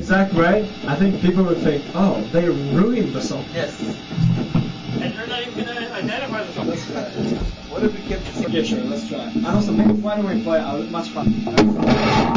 exact way, I think people would think, oh, they ruined the song. Yes. And you're not even gonna identify the song. Let's try it. What if we kept the Yeah, sure, let's try. And also, maybe why don't we play a much fun?